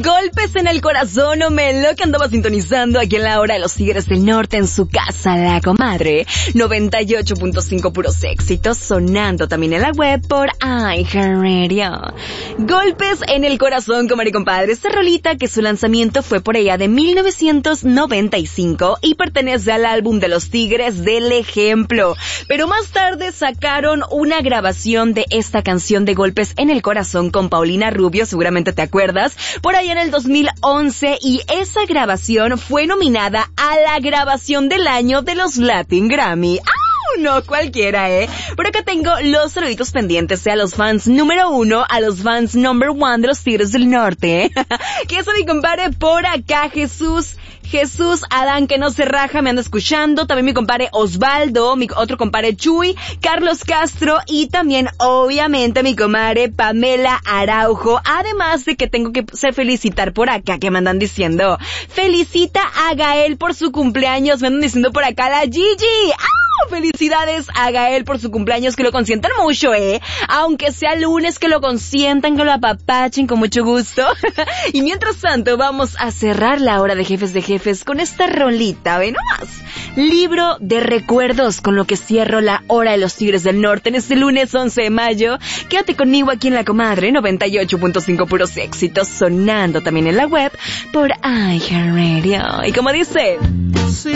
Golpes en el corazón, Omelo, que andaba sintonizando aquí en la hora de los Tigres del Norte en su casa, la comadre. 98.5 puros éxitos, sonando también en la web por iHeartRadio. Golpes en el corazón, comadre y compadre. Esta rolita que su lanzamiento fue por allá de 1995 y pertenece al álbum de los Tigres del Ejemplo. Pero más tarde sacaron una grabación de esta canción de Golpes en el corazón con Paulina Rubio, seguramente te acuerdas, por allá en el 2011, y esa grabación fue nominada a la grabación del año de los Latin Grammy. No cualquiera, Por acá tengo los saluditos pendientes, a los fans número 1, a los fans number 1 de los Tigres del Norte, que eso mi compadre por acá, Jesús Adán, que no se raja, me anda escuchando. También mi compadre Osvaldo, mi otro compadre Chuy, Carlos Castro y también, obviamente, mi comadre Pamela Araujo. Además de que tengo que felicitar por acá, que me andan diciendo, felicita a Gael por su cumpleaños. Me andan diciendo por acá la Gigi. Felicidades a Gael por su cumpleaños, que lo consientan mucho, aunque sea lunes, que lo consientan, que lo apapachen con mucho gusto. Y mientras tanto, vamos a cerrar la hora de Jefes con esta rolita, ve nomás. Libro de recuerdos, con lo que cierro la hora de los Tigres del Norte en este lunes 11 de mayo. Quédate conmigo aquí en la comadre, 98.5 puros éxitos, sonando también en la web por iHeartRadio. Y como dice...